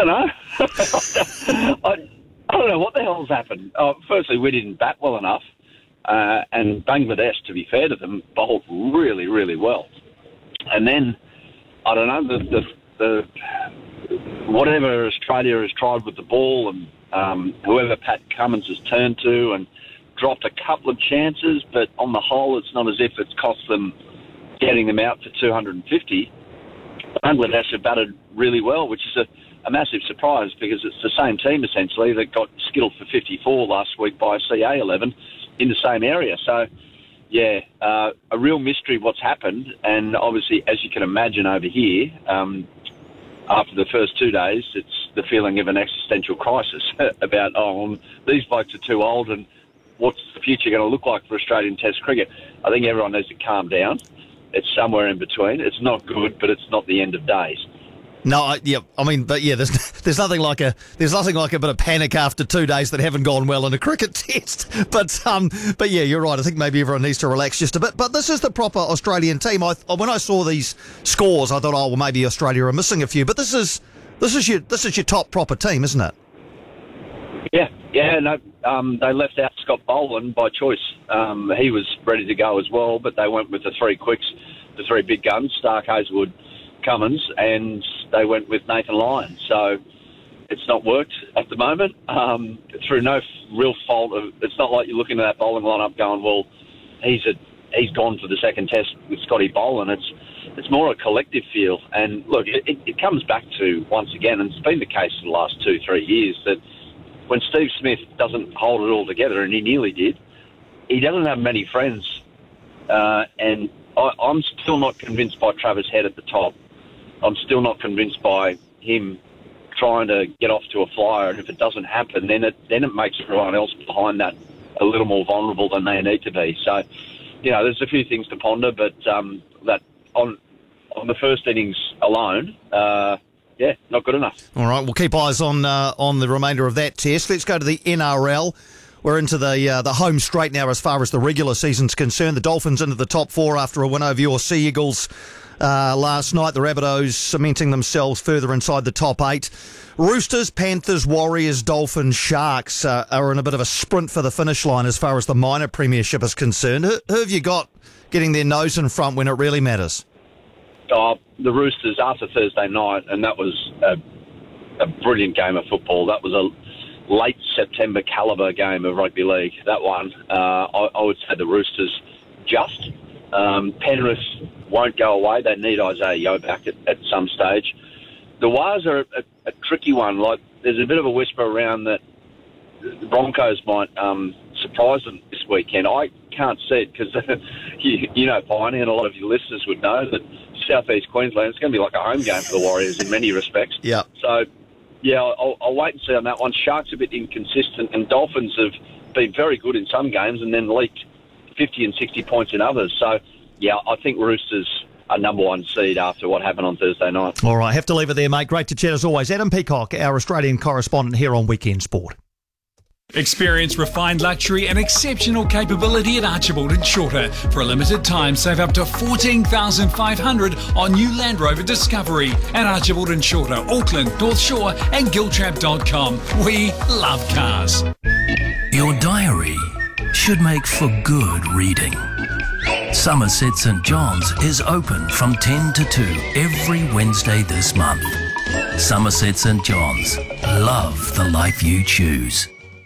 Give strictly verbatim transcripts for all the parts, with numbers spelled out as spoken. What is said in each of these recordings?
don't know. I, I don't know what the hell's happened. Uh, firstly, we didn't bat well enough, uh, and Bangladesh, to be fair to them, bowled really, really well. And then, I don't know, the, the, the whatever Australia has tried with the ball and um, whoever Pat Cummins has turned to and dropped a couple of chances, but on the whole, it's not as if it's cost them getting them out for two hundred fifty. Bangladesh have batted really well, which is a a massive surprise because it's the same team, essentially, that got skilled for fifty-four last week by C A eleven in the same area. So, yeah, uh, a real mystery what's happened. And obviously, as you can imagine over here, um, after the first two days, it's the feeling of an existential crisis about, oh, these blokes are too old and what's the future going to look like for Australian Test cricket? I think everyone needs to calm down. It's somewhere in between. It's not good, but it's not the end of days. No, I, yeah, I mean, but yeah, there's there's nothing like a there's nothing like a bit of panic after two days that haven't gone well in a cricket test. But um, but yeah, you're right. I think maybe everyone needs to relax just a bit. But this is the proper Australian team. I when I saw these scores, I thought, oh well, maybe Australia are missing a few. But this is this is your this is your top proper team, isn't it? Yeah, yeah. No, um, they left out Scott Boland by choice. Um, he was ready to go as well, but they went with the three quicks, the three big guns, Stark, Hazelwood, Cummins, and they went with Nathan Lyon. So it's not worked at the moment um, through no f- real fault of. It's not like you're looking at that bowling lineup going, well, he's a, he's gone for the second test with Scotty Boland. It's it's more a collective feel. And look, it, it, it comes back to once again, and it's been the case for the last two three years that when Steve Smith doesn't hold it all together, and he nearly did, he doesn't have many friends, uh, and I, I'm still not convinced by Travis Head at the top. I'm still not convinced by him trying to get off to a flyer, and if it doesn't happen, then it then it makes everyone else behind that a little more vulnerable than they need to be. So, you know, there's a few things to ponder, but um, that on on the first innings alone, uh, yeah, not good enough. All right, we'll keep eyes on uh, on the remainder of that test. Let's go to the N R L. We're into the uh, the home straight now as far as the regular season's concerned. The Dolphins into the top four after a win over your Sea Eagles Uh, last night. The Rabbitohs cementing themselves further inside the top eight. Roosters, Panthers, Warriors, Dolphins, Sharks uh, are in a bit of a sprint for the finish line as far as the minor premiership is concerned. Who, who have you got getting their nose in front when it really matters? Oh, the Roosters after Thursday night, and that was a, a brilliant game of football. That was a late September calibre game of rugby league, that one. Uh, I, I would say the Roosters just. Um, Penrith won't go away. They need Isaiah Yeo back at, at some stage. The Wars are a, a tricky one. Like, there's a bit of a whisper around that the Broncos might um, surprise them this weekend. I can't see it because, you, you know, Piney, and a lot of your listeners would know that South East Queensland is going to be like a home game for the Warriors in many respects. Yeah. So, yeah, I'll, I'll wait and see on that one. Sharks a bit inconsistent, and Dolphins have been very good in some games and then leaked fifty and sixty points in others. So, yeah, I think Roosters are number one seed after what happened on Thursday night. All right, have to leave it there, mate. Great to chat as always. Adam Peacock, our Australian correspondent here on Weekend Sport. Experience refined luxury and exceptional capability at Archibald and Shorter. For a limited time, save up to fourteen thousand five hundred dollars on new Land Rover Discovery at Archibald and Shorter, Auckland, North Shore and Giltrap dot com. We love cars. Your diary should make for good reading. Somerset St John's is open from ten to two every Wednesday this month. Somerset St John's. Love the life you choose.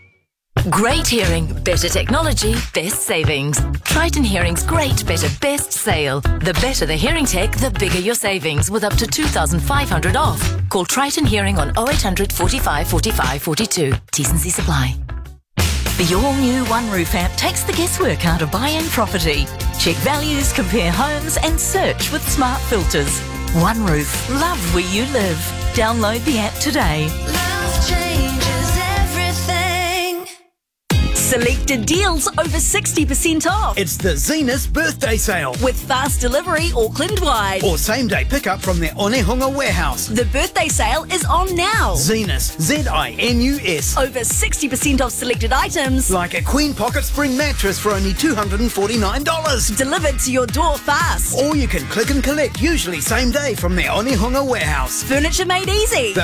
Great hearing, better technology, best savings. Triton Hearing's great, better, best sale. The better the hearing tech, the bigger your savings with up to two thousand five hundred dollars off. Call Triton Hearing on oh eight hundred, forty-five, forty-five, forty-two. T's and C's apply. The all-new OneRoof app takes the guesswork out of buying property. Check values, compare homes and search with smart filters. OneRoof, love where you live. Download the app today. Love changes everything. Selected deals over sixty percent off. It's the Zenus birthday sale. With fast delivery Auckland-wide. Or same-day pickup from their Onehunga warehouse. The birthday sale is on now. Zenus, Z I N U S. Over sixty percent off selected items. Like a Queen Pocket Spring mattress for only two hundred forty-nine dollars. Delivered to your door fast. Or you can click and collect, usually same day, from their Onehunga warehouse. Furniture made easy.